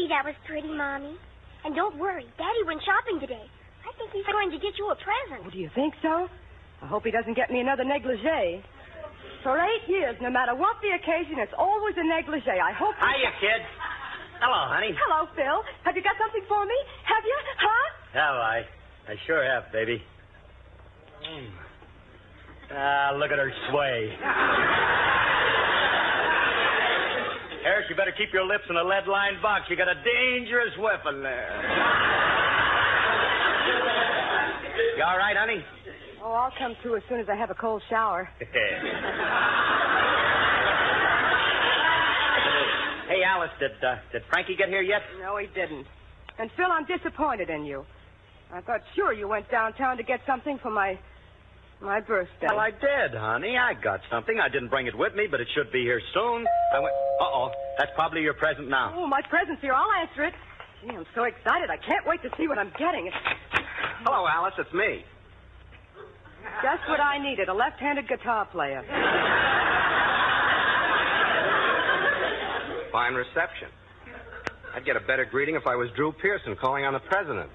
Gee, that was pretty, Mommy. And don't worry, Daddy went shopping today. I think he's going to get you a present. Oh, do you think so? I hope he doesn't get me another negligee. For 8 years, no matter what the occasion, it's always a negligee. I hope... Hiya, kid. Hello, honey. Hello, Phil. Have you got something for me? Have you? Huh? Have I? I sure have, baby. Look at her sway. Harris, you better keep your lips in a lead-lined box. You got a dangerous weapon there. You all right, honey? Oh, I'll come to as soon as I have a cold shower. Hey, Alice, did Frankie get here yet? No, he didn't. And, Phil, I'm disappointed in you. I thought sure you went downtown to get something for my birthday. Well, I did, honey. I got something. I didn't bring it with me, but it should be here soon. Uh-oh. That's probably your present now. Oh, my present's here. I'll answer it. Gee, I'm so excited. I can't wait to see what I'm getting. Hello, Alice. It's me. Just what I needed, a left-handed guitar player. Fine reception. I'd get a better greeting if I was Drew Pearson calling on the president.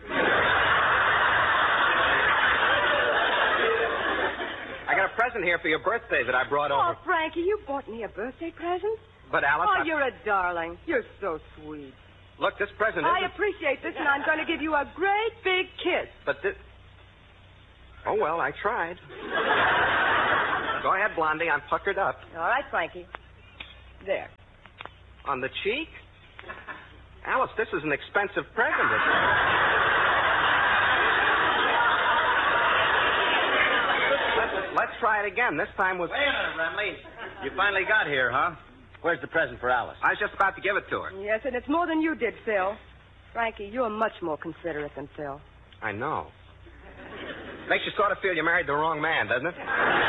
I got a present here for your birthday that I brought over. Oh, Frankie, you bought me a birthday present? But, Alice... Oh, you're a darling. You're so sweet. Look, this present I isn't... appreciate this, and I'm going to give you a great big kiss. But this... Oh, well, I tried. Go ahead, Blondie. I'm puckered up. All right, Frankie. There. On the cheek? Alice, this is an expensive present. Let's try it again. This time with... Wait a minute, Remley. You finally got here, huh? Where's the present for Alice? I was just about to give it to her. Yes, and it's more than you did, Phil. Frankie, you're much more considerate than Phil. I know. Makes you sort of feel you married the wrong man, doesn't it?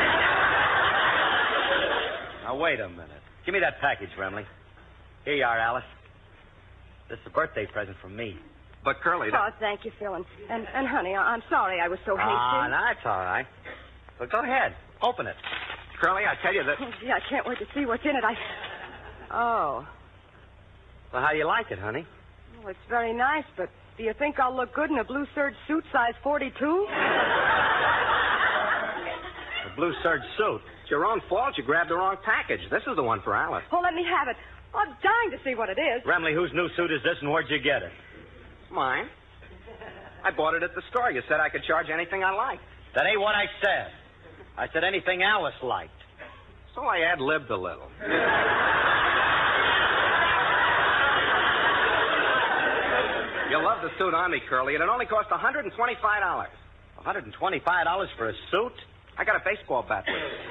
Now, wait a minute. Give me that package, Remley. Here you are, Alice. This is a birthday present from me. But, Curly... Oh, thank you, Phil. And honey, I'm sorry I was so hasty. No, that's all right. Well, go ahead. Open it. Curly, I tell you that... Oh, gee, I can't wait to see what's in it. Oh. Well, how do you like it, honey? Well, it's very nice, but do you think I'll look good in a blue serge suit size 42? A blue serge suit? It's your own fault. You grabbed the wrong package. This is the one for Alice. Oh, let me have it. Oh, I'm dying to see what it is. Remley, whose new suit is this, and where'd you get it? Mine. I bought it at the store. You said I could charge anything I liked. That ain't what I said. I said anything Alice liked. So I ad-libbed a little. You'll love the suit on me, Curly, and it only cost $125. $125 for a suit? I got a baseball bat with it.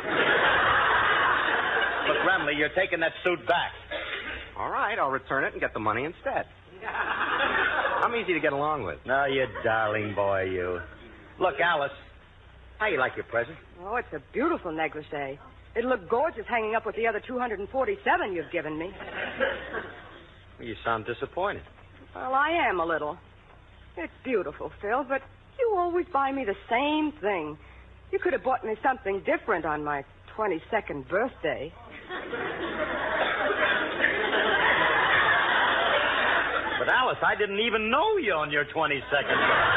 Look, Remley, you're taking that suit back. All right, I'll return it and get the money instead. I'm easy to get along with. No, you darling boy, you. Look, Alice, how you like your present? Oh, it's a beautiful negligee. It'll look gorgeous hanging up with the other 247 you've given me. Well, you sound disappointed. Well, I am a little. It's beautiful, Phil, but you always buy me the same thing. You could have bought me something different on my 22nd birthday. But, Alice, I didn't even know you on your 22nd birthday.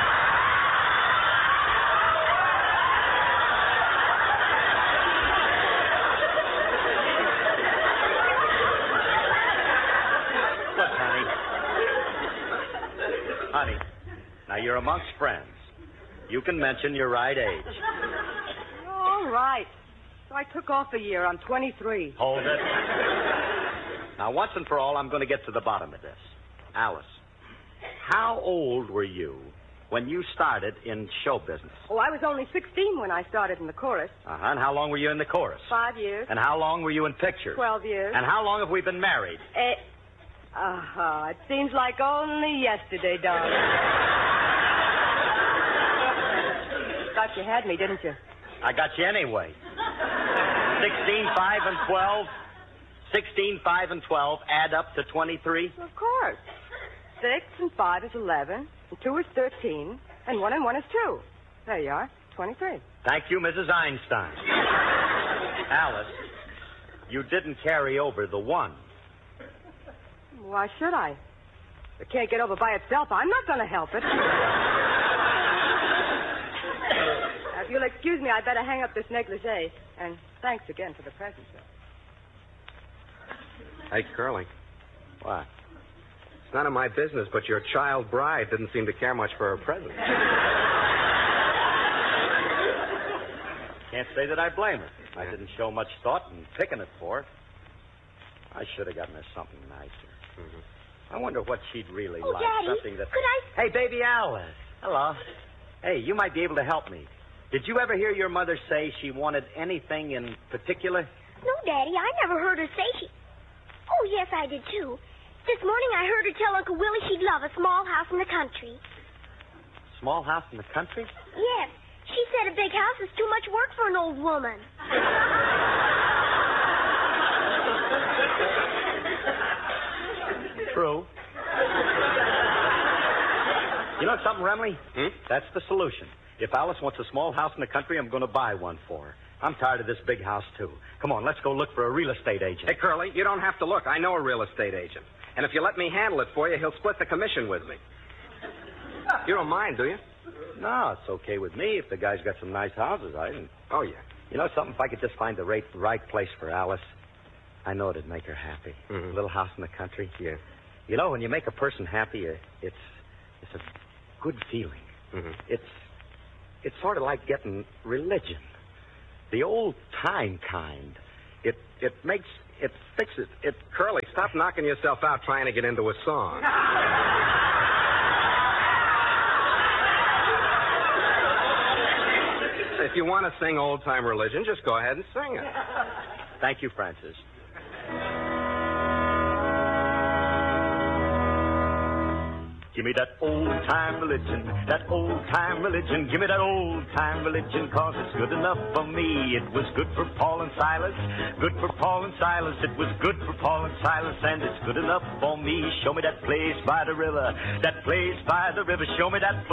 Honey, now you're amongst friends. You can mention your right age. All right. So I took off a year. I'm 23. Hold it. Now, once and for all, I'm going to get to the bottom of this. Alice, how old were you when you started in show business? Oh, I was only 16 when I started in the chorus. Uh-huh. And how long were you in the chorus? 5 years. And how long were you in pictures? 12 years. And how long have we been married? It seems like only yesterday, darling. Thought you had me, didn't you? I got you anyway. 16, 5, and 12. 16, 5, and 12 add up to 23? Of course. 6 and 5 is 11, and 2 is 13, and 1 and 1 is 2. There you are, 23. Thank you, Mrs. Einstein. Alice, you didn't carry over the 1. Why should I? If it can't get over by itself, I'm not going to help it. If you'll excuse me, I'd better hang up this negligee. And thanks again for the present, sir. Hey, Curly. What? It's none of my business, but your child bride didn't seem to care much for her present. Can't say that I blame her. I didn't show much thought in picking it for her. I should have gotten her something nicer. I wonder what she'd really like. Daddy, Something that. could I... Hey, baby Alice. Hello. Hey, you might be able to help me. Did you ever hear your mother say she wanted anything in particular? No, Daddy, I never heard her say she... Oh, yes, I did, too. This morning I heard her tell Uncle Willie she'd love a small house in the country. Small house in the country? Yes. She said a big house is too much work for an old woman. True. You know something, Remley? That's the solution. If Alice wants a small house in the country, I'm going to buy one for her. I'm tired of this big house, too. Come on, let's go look for a real estate agent. Hey, Curly, you don't have to look. I know a real estate agent. And if you let me handle it for you, he'll split the commission with me. You don't mind, do you? No, it's okay with me if the guy's got some nice houses. Oh, yeah. You know something? If I could just find the right place for Alice, I know it'd make her happy. A little house in the country. Yeah. You know, when you make a person happy, it's a good feeling. It's sort of like getting religion. The old-time kind. It fixes it. Curly, stop knocking yourself out trying to get into a song. If you want to sing old-time religion, just go ahead and sing it. Thank you, Francis. Give me that old-time religion, that old-time religion. Give me that old-time religion, 'cause it's good enough for me. It was good for Paul and Silas, good for Paul and Silas. It was good for Paul and Silas, and it's good enough for me. Show me that place by the river, that place by the river. Show me that place